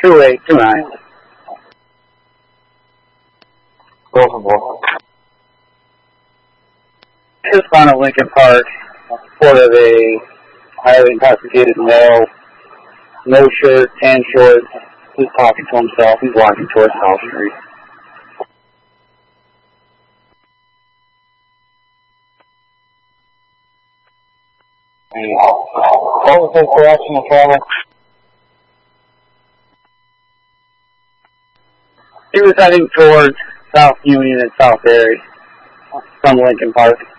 2829. Both of them. Just found at Lincoln Park, report of a highly intoxicated male, no shirt, tan shorts. He's talking to himself. He's walking towards South Street. What was his direction of travel? He was heading towards South Union and South Berry from Lincoln Park.